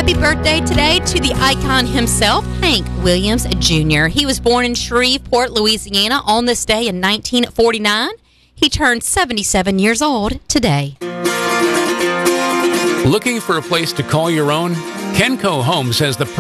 Happy birthday today to the icon himself, Hank Williams Jr. He was born in Shreveport, Louisiana on this day in 1949. He turned 77 years old today. Looking for a place to call your own? Kenco Homes has the